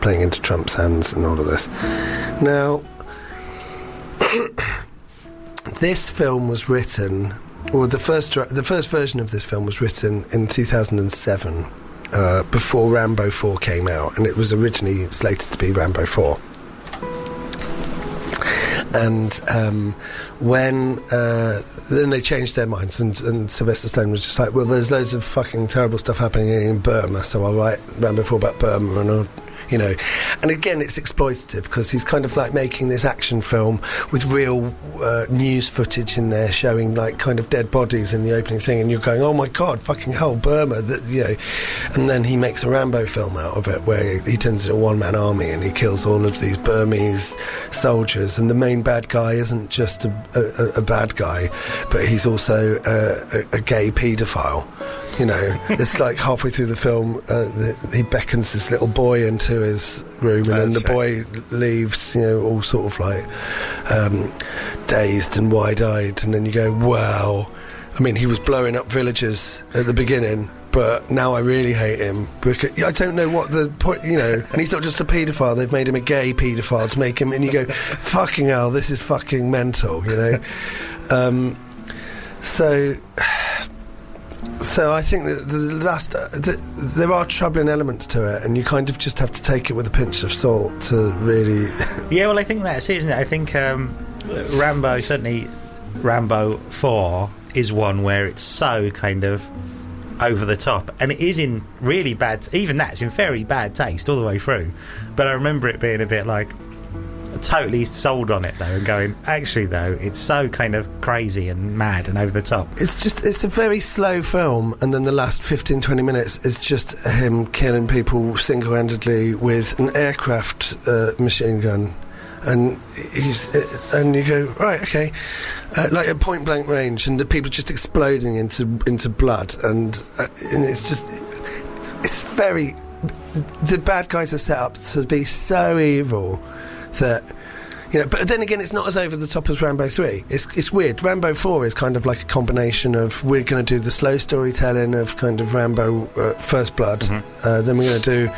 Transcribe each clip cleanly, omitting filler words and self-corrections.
playing into Trump's hands and all of this. Now, this film was written, or the first version of this film was written in 2007, before Rambo 4 came out, and it was originally slated to be Rambo 4. And when then they changed their minds, and Sylvester Stallone was just like, well, there's loads of fucking terrible stuff happening in Burma, so I'll write Rambo 4 about Burma, and I'll, you know. And again, it's exploitative, because he's kind of like making this action film with real news footage in there, showing like kind of dead bodies in the opening thing, and you're going, oh my god, fucking hell, Burma, you know. And then he makes a Rambo film out of it, where he turns into a one-man army and he kills all of these Burmese soldiers, and the main bad guy isn't just a bad guy, but he's also a gay paedophile. You know, it's like halfway through the film, he beckons this little boy into his room, and then the boy leaves, you know, all sort of like dazed and wide-eyed, and then you go, wow. I mean, he was blowing up villages at the beginning, but now I really hate him, because I don't know what the point, you know. And he's not just a paedophile, they've made him a gay paedophile to make him, and you go, fucking hell, this is fucking mental, you know. So I think that there are troubling elements to it, and you kind of just have to take it with a pinch of salt to really... Yeah, well, I think that's it, isn't it? I think Rambo, certainly Rambo 4, is one where it's so kind of over the top, and it is in really bad... Even that's in very bad taste all the way through. But I remember it being a bit like... totally sold on it though, and going, actually though, it's so kind of crazy and mad and over the top. It's a very slow film, and then the last 15-20 minutes is just him killing people single-handedly with an aircraft machine gun, and you go, right, okay, like at point blank range, and the people just exploding into blood, and it's just, it's very, the bad guys are set up to be so evil that, you know. But then again, it's not as over the top as Rambo 3. It's weird. Rambo 4 is kind of like a combination of, we're going to do the slow storytelling of kind of Rambo First Blood, then we're going to do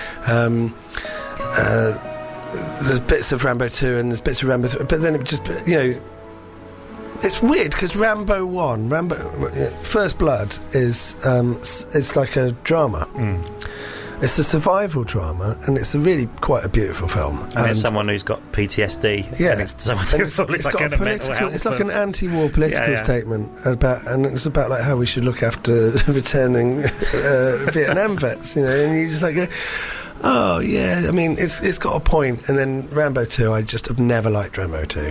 there's bits of Rambo 2 and there's bits of Rambo 3, but then it just, you know, it's weird because Rambo 1, First Blood is it's like a drama. It's a survival drama, and it's really quite a beautiful film. And it's someone who's got PTSD. Yeah, and it's someone who's like a mental health. It's like an anti-war political statement about, and it's about like how we should look after returning Vietnam vets. You know, and you just like go, oh yeah. I mean, it's got a point. And then Rambo 2, I just have never liked Rambo 2.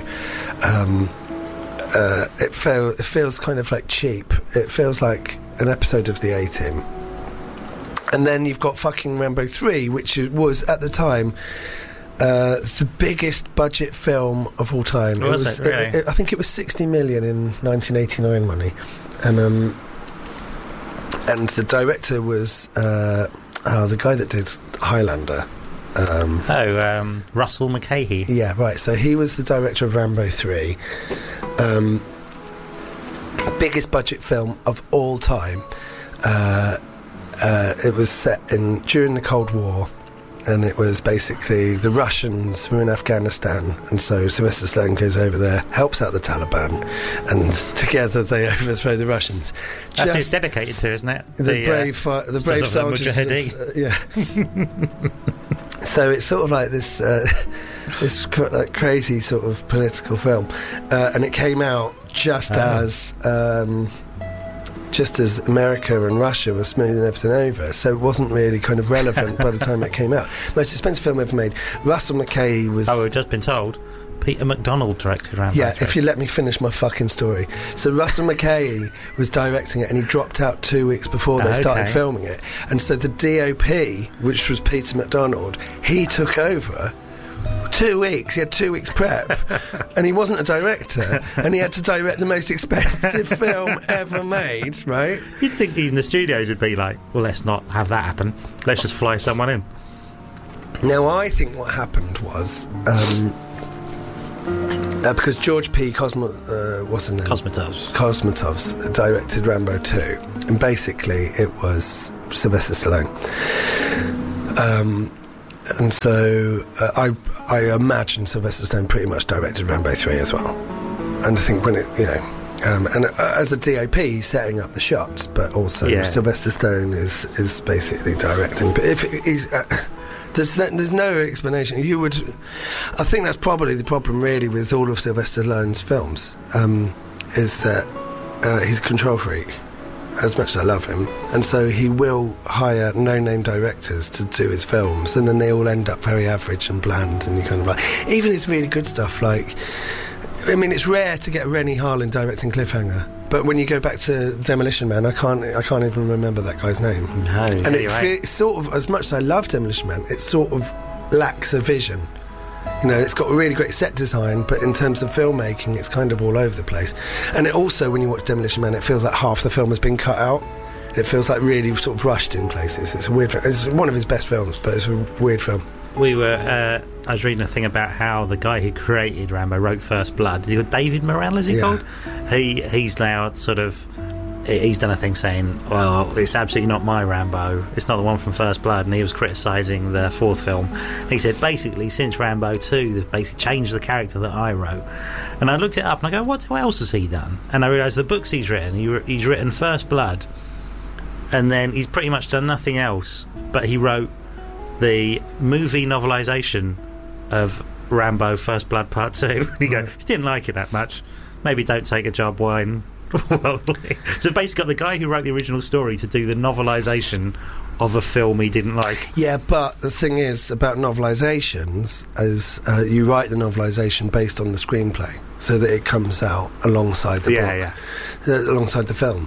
It feels kind of like cheap. It feels like an episode of the A-Team. And then you've got fucking Rambo 3, which was, at the time, the biggest budget film of all time. Was it really? I think it was 60 million in 1989 money. And the director was the guy that did Highlander. Russell Mulcahy. Yeah, right. So he was the director of Rambo 3. Biggest budget film of all time. It was set during the Cold War, and it was basically the Russians were in Afghanistan, and so Sylvester Stallone goes over there, helps out the Taliban, and together they overthrow the Russians. That's what it's dedicated to, isn't it? The brave soldiers. Yeah. So it's sort of like this like crazy sort of political film, and it came out just as America and Russia were smoothing everything over, so it wasn't really kind of relevant by the time it came out. Most expensive film ever made. Russell Mulcahy was... Oh, we've just been told. Peter MacDonald directed Rambo. Yeah, if you let me finish my fucking story. So Russell Mulcahy was directing it, and he dropped out 2 weeks before they started filming it. And so the DOP, which was Peter MacDonald, he took over... 2 weeks. He had 2 weeks prep, and he wasn't a director, and he had to direct the most expensive film ever made. Right? You'd think even the studios would be like, "Well, let's not have that happen. Let's just fly someone in." Now, I think what happened was because George P. Cosmatovs directed Rambo 2, and basically it was Sylvester Stallone. and so I imagine Sylvester Stallone pretty much directed Rambo 3 as well. And I think when it, and as a DOP, he's setting up the shots, but also Sylvester Stallone is basically directing. But if he's there's no explanation. I think that's probably the problem really with all of Sylvester Stallone's films, is that he's a control freak, as much as I love him, and so he will hire no-name directors to do his films, and then they all end up very average and bland, and you kind of like, even his really good stuff, like, I mean, it's rare to get Rennie Harlin directing Cliffhanger, but when you go back to Demolition Man, I can't even remember that guy's name. No, and it sort of, as much as I love Demolition Man, it sort of lacks a vision. You know, it's got a really great set design, but in terms of filmmaking, it's kind of all over the place. And it also, when you watch Demolition Man, it feels like half the film has been cut out. It feels like really sort of rushed in places. It's a weird film. It's one of his best films, but it's a weird film. I was reading a thing about how the guy who created Rambo wrote First Blood. David Morrell, is he called? He's now sort of... He's done a thing saying, well, it's absolutely not my Rambo, it's not the one from First Blood, and he was criticising the fourth film. And he said, basically, since Rambo 2, they've basically changed the character that I wrote. And I looked it up and I go, what else has he done? And I realised the books he's written, he's written First Blood, and then he's pretty much done nothing else, but he wrote the movie novelisation of Rambo First Blood Part 2. And you go, if you didn't like it that much, maybe don't take a job wine. So basically got the guy who wrote the original story to do the novelisation of a film he didn't like. Yeah, but the thing is about novelisations is you write the novelisation based on the screenplay so that it comes out alongside the book, alongside the film.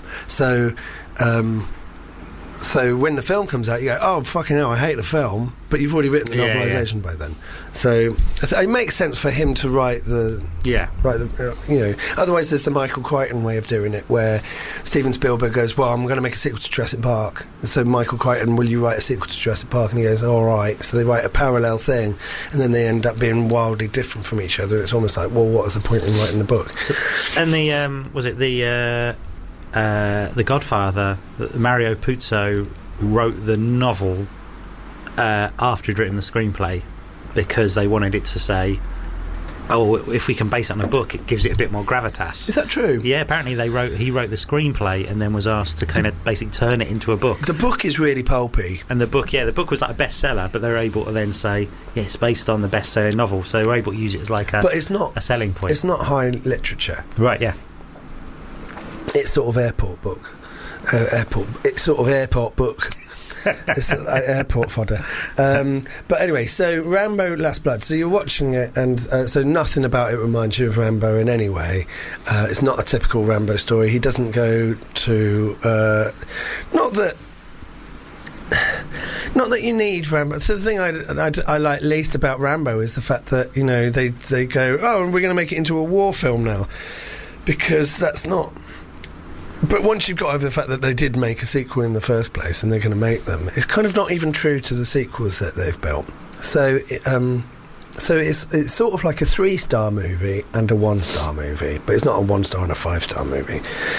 So when the film comes out, you go, oh, fucking hell, I hate the film, but you've already written the novelisation by then. So it makes sense for him to write the... otherwise there's the Michael Crichton way of doing it, where Steven Spielberg goes, well, I'm going to make a sequel to Jurassic Park. So Michael Crichton, will you write a sequel to Jurassic Park? And he goes, all right. So they write a parallel thing, and then they end up being wildly different from each other. It's almost like, well, what was the point in writing the book? And the Godfather, Mario Puzo wrote the novel after he'd written the screenplay, because they wanted it to say, oh, if we can base it on a book, it gives it a bit more gravitas. Is that true? Yeah, apparently he wrote the screenplay and then was asked to kind of basically turn it into a book. The book is really pulpy. And the book was like a bestseller, but they were able to then say, yeah, it's based on the best-selling novel, so they were able to use it as like a selling point. It's not high literature. Right, yeah. It's sort of airport book. It's sort of airport book. It's like airport fodder. But anyway, so Rambo Last Blood. So you're watching it, and so nothing about it reminds you of Rambo in any way. It's not a typical Rambo story. He doesn't go to... Not that you need Rambo. So the thing I like least about Rambo is the fact that, you know, they go, oh, we're going to make it into a war film now. Because that's not... But once you've got over the fact that they did make a sequel in the first place and they're going to make them, it's kind of not even true to the sequels that they've built. So it's sort of like a 3-star movie and a 1-star movie, but it's not a 1-star and a 5-star movie.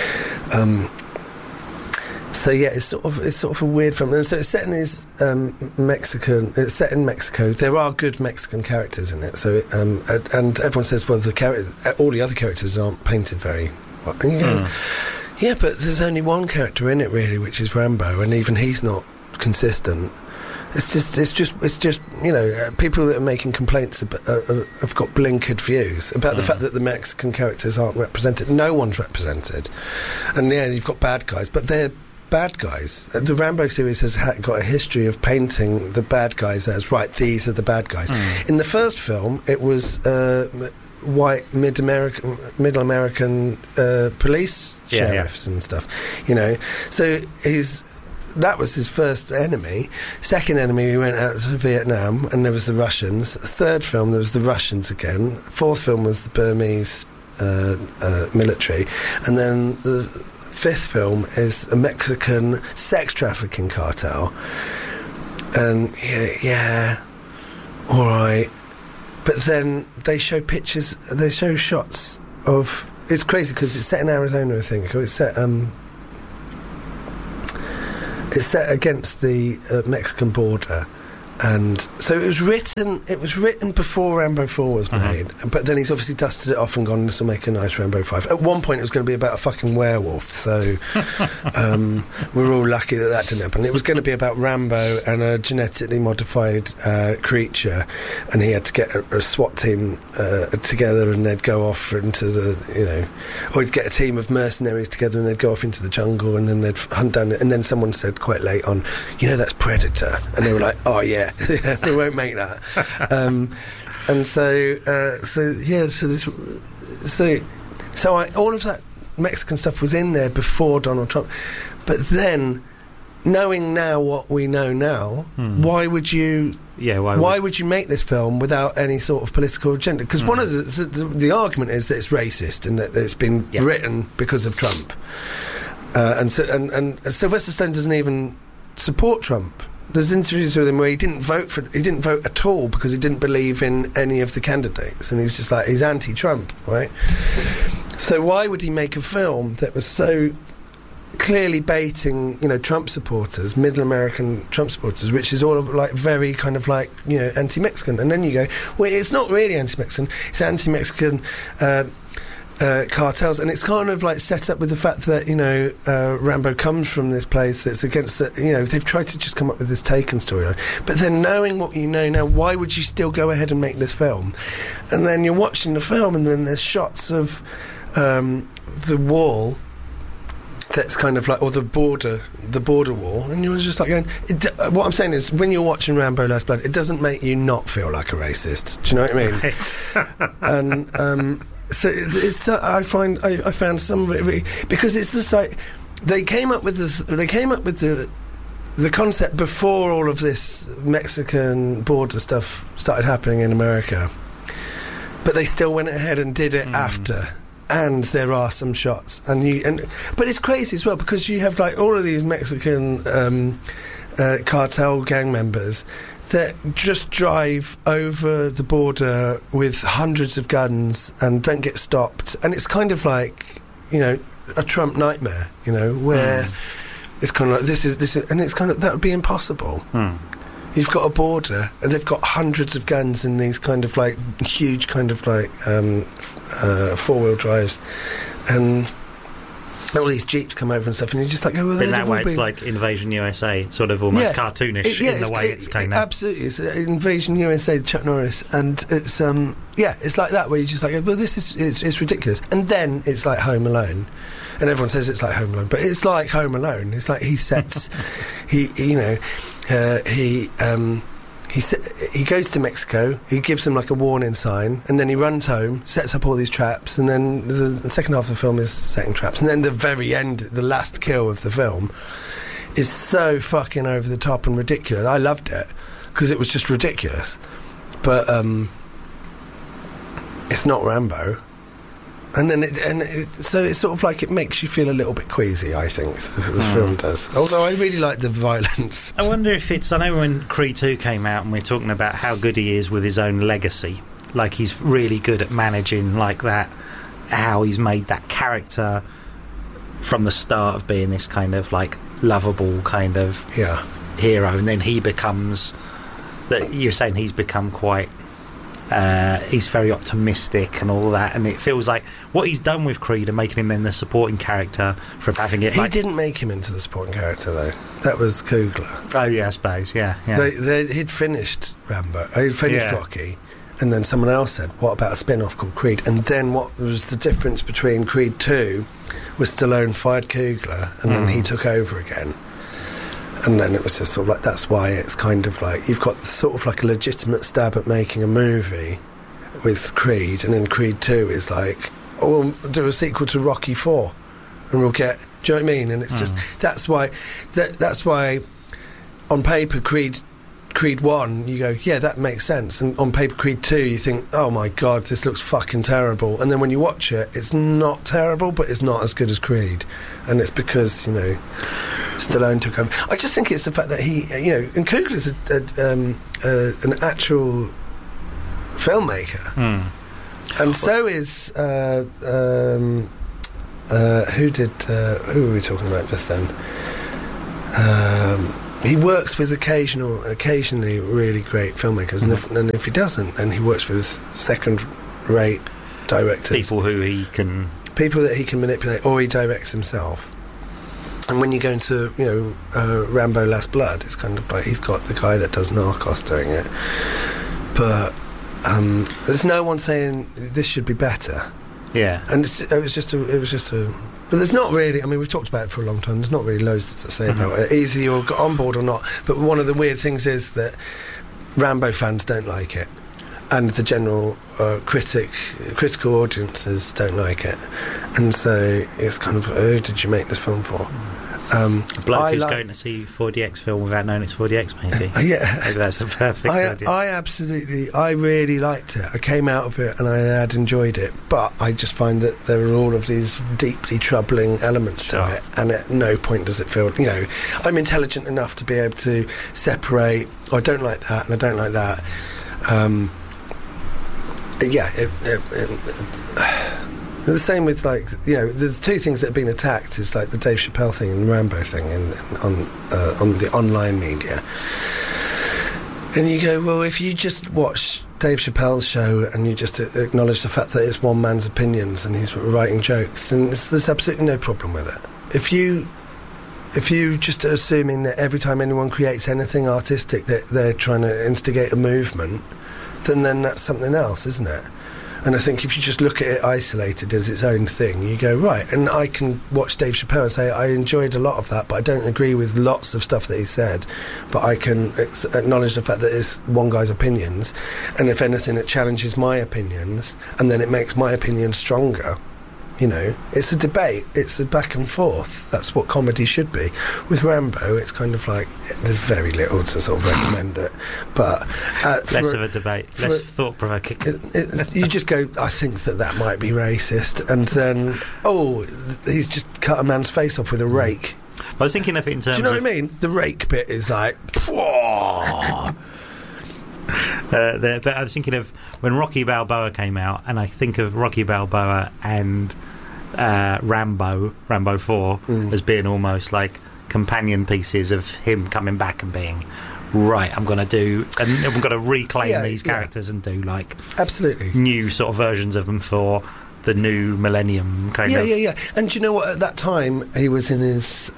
So yeah, it's sort of a weird film. And so it's set in this Mexican. It's set in Mexico. There are good Mexican characters in it. So and everyone says, well, all the other characters aren't painted very well. And you go, yeah, but there's only one character in it really, which is Rambo, and even he's not consistent. It's just you know, people that are making complaints about, have got blinkered views about the fact that the Mexican characters aren't represented. No one's represented, and yeah, you've got bad guys, but they're bad guys. The Rambo series has got a history of painting the bad guys as, right, these are the bad guys. In the first film, it was white middle American police sheriffs and stuff, you know. So that was his first enemy. Second enemy, we went out to Vietnam, and there was the Russians. Third film, there was the Russians again. Fourth film was the Burmese military, and then the fifth film is a Mexican sex trafficking cartel. And yeah, all right. But then they show shots of... It's crazy because it's set in Arizona, I think. It's set against the Mexican border. And so it was written before Rambo 4 was made, but then he's obviously dusted it off and gone, this will make a nice Rambo 5. At one point it was going to be about a fucking werewolf, so we're all lucky that didn't happen. It was going to be about Rambo and a genetically modified creature, and he had to get a SWAT team together, and they'd go off into the, or he'd get a team of mercenaries together and they'd go off into the jungle, and then they'd hunt down it, and then someone said quite late on, that's Predator, and they were like, oh yeah, we won't make that. All of that Mexican stuff was in there before Donald Trump, but then knowing now what we know now, why would you make this film without any sort of political agenda? Because one of the argument is that it's racist and that it's been written because of Trump, and Sylvester Stallone doesn't even support Trump. There's interviews with him where he didn't vote at all because he didn't believe in any of the candidates, and he was just like, he's anti-Trump, right? So why would he make a film that was so clearly baiting, Trump supporters, middle American Trump supporters, which is all like very kind of like, anti-Mexican? And then you go, well, it's not really anti-Mexican, it's anti-Mexican cartels, and it's kind of like set up with the fact that Rambo comes from this place that's against the, they've tried to just come up with this Taken storyline, but then knowing what you know now, why would you still go ahead and make this film? And then you're watching the film, and then there's shots of the wall that's kind of like, or the border wall, and you're just like going, what I'm saying is, when you're watching Rambo Last Blood, it doesn't make you not feel like a racist. Do you know what I mean? And so it's I found some of it, because it's just like they came up with the concept before all of this Mexican border stuff started happening in America, but they still went ahead and did it after. And there are some shots, but it's crazy as well, because you have like all of these Mexican cartel gang members that just drive over the border with hundreds of guns and don't get stopped, and it's kind of like a Trump nightmare, where it's kind of like this is, and it's kind of, that would be impossible. You've got a border, and they've got hundreds of guns in these kind of like huge kind of like four-wheel drives, and all these jeeps come over and stuff, and you're just like, oh, well, in that way, it's like Invasion USA, sort of almost cartoonish in the way it's kind of. Absolutely, it's Invasion USA, Chuck Norris, and it's it's like that, where you're just like, well, this is it's ridiculous, and then it's like Home Alone. And everyone says it's like Home Alone, but it's like Home Alone. It's like he sets, he goes to Mexico, he gives them like a warning sign, and then he runs home, sets up all these traps, and then the second half of the film is setting traps, and then the very end, the last kill of the film, is so fucking over the top and ridiculous. I loved it because it was just ridiculous, but it's not Rambo. And then so it's sort of like, it makes you feel a little bit queasy, I think, the film does. Although I really like the violence. I wonder if it's, I know when Creed 2 came out and we're talking about how good he is with his own legacy, like he's really good at managing like that, how he's made that character from the start of being this kind of like lovable kind of hero, and then he becomes, that you're saying he's become quite... he's very optimistic and all that, and it feels like what he's done with Creed and making him then the supporting character from having it. He didn't make him into the supporting character though. That was Coogler. Oh yeah, I suppose. Yeah. He'd finished Rambo. He'd finished Rocky, and then someone else said, "What about a spin-off called Creed?" And then what was the difference between Creed 2 was Stallone fired Coogler, and then he took over again. And then it was just sort of like, that's why it's kind of like, you've got sort of like a legitimate stab at making a movie with Creed, and then Creed 2 is like, oh, we'll do a sequel to Rocky 4, and we'll get, do you know what I mean? And it's just, that's why on paper Creed 1, you go, yeah, that makes sense, and on paper Creed 2 you think, oh my god, this looks fucking terrible, and then when you watch it, it's not terrible, but it's not as good as Creed, and it's because, Stallone took over. I just think it's the fact that he, and Coogler's an actual filmmaker, and so is who were we talking about just then? he works with occasionally really great filmmakers, and if he doesn't, then he works with second-rate directors, people that he can manipulate, or he directs himself. And when you go into Rambo: Last Blood, it's kind of like he's got the guy that does Narcos doing it, but there's no one saying this should be better. Yeah, and it was just a. But there's not really. I mean, we've talked about it for a long time. There's not really loads to say about it. Either you're on board or not. But one of the weird things is that Rambo fans don't like it, and the general critical audiences don't like it, and so it's kind of, who did you make this film for? A bloke who's going to see 4DX film without knowing it's 4DX, maybe. Yeah, maybe that's the perfect idea. I really liked it. I came out of it and I had enjoyed it, but I just find that there are all of these deeply troubling elements to it, and at no point does it feel, I'm intelligent enough to be able to separate, I don't like that and I don't like that. The same with, there's two things that have been attacked. Is like the Dave Chappelle thing and the Rambo thing on the online media. And you go, well, if you just watch Dave Chappelle's show and you just acknowledge the fact that it's one man's opinions and he's writing jokes, then there's absolutely no problem with it. If you just are assuming that every time anyone creates anything artistic that they're trying to instigate a movement, then that's something else, isn't it? And I think if you just look at it isolated as its own thing, you go, right, and I can watch Dave Chappelle and say, I enjoyed a lot of that, but I don't agree with lots of stuff that he said, but I can acknowledge the fact that it's one guy's opinions, and if anything, it challenges my opinions, and then it makes my opinion stronger. It's a debate, it's a back and forth. That's what comedy should be. With Rambo, it's kind of like, there's very little to sort of recommend it, but less of a debate, less thought-provoking. You just go, I think that might be racist, and then he's just cut a man's face off with a rake. I was thinking of it in terms of... Do you know what I mean? The rake bit is like... But I was thinking of when Rocky Balboa came out, and I think of Rocky Balboa and Rambo 4 as being almost like companion pieces of him coming back and being, right, I'm going to reclaim these characters and do absolutely new sort of versions of them for the new millennium kind of. Yeah. And do you know what? At that time, he was in his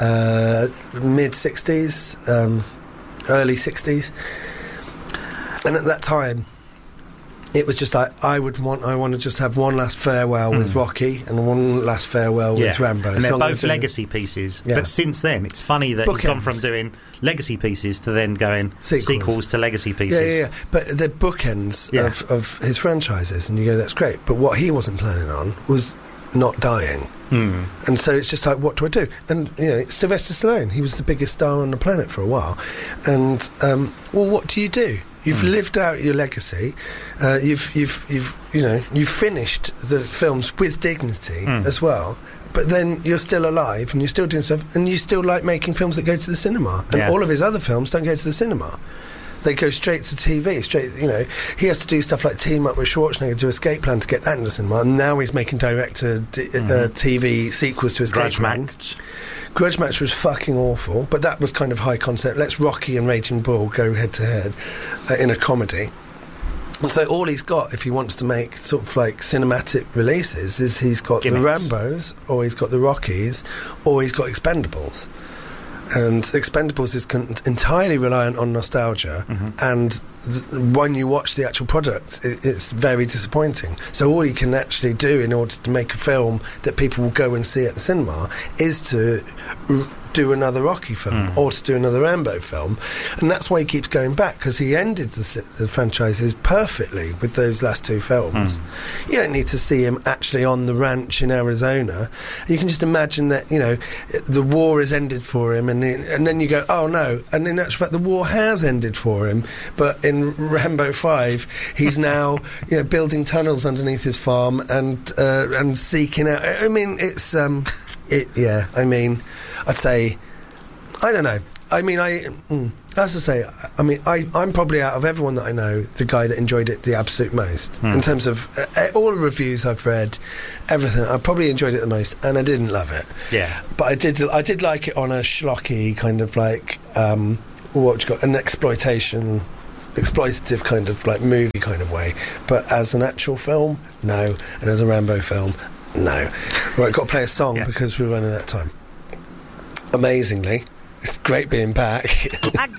mid-60s, early 60s. And at that time, it was just like, I want to just have one last farewell with Rocky and one last farewell with Rambo. And they're both legacy pieces. Yeah. But since then, it's funny that he's gone from doing legacy pieces to then going sequels to legacy pieces. Yeah. But they're bookends of his franchises, and you go, that's great. But what he wasn't planning on was not dying. And so it's just like, what do I do? And Sylvester Stallone, he was the biggest star on the planet for a while, and what do you do? You've lived out your legacy. You've finished the films with dignity as well. But then you're still alive and you're still doing stuff, and you still like making films that go to the cinema. And all of his other films don't go to the cinema. They go straight to TV. He has to do stuff like team up with Schwarzenegger to Escape Plan to get that in the cinema. And now he's making TV sequels to Escape Plan. Grudge Match was fucking awful, but that was kind of high concept. Let's Rocky and Raging Bull go head to head in a comedy. And so all he's got, if he wants to make sort of like cinematic releases, is he's got the Rambos, or he's got the Rockies, or he's got Expendables. And Expendables is entirely reliant on nostalgia, and when you watch the actual product, it's very disappointing. So all you can actually do in order to make a film that people will go and see at the cinema is to do another Rocky film or to do another Rambo film, and that's why he keeps going back, because he ended the franchises perfectly with those last two films. You don't need to see him actually on the ranch in Arizona. You can just imagine that the war has ended for him, and then you go, oh no, and in actual fact the war has ended for him, but in Rambo 5 he's now building tunnels underneath his farm and seeking out. I mean, it's I'd say, I don't know. I mean, as I say, I mean, I'm probably, out of everyone that I know, the guy that enjoyed it the absolute most. In terms of all the reviews I've read, everything, I probably enjoyed it the most, and I didn't love it. Yeah. But I did like it on a schlocky kind of like what you got, an exploitative kind of like movie kind of way, but as an actual film, no, and as a Rambo film, no. Right, got to play a song because we're running out of time. Amazingly, it's great being back.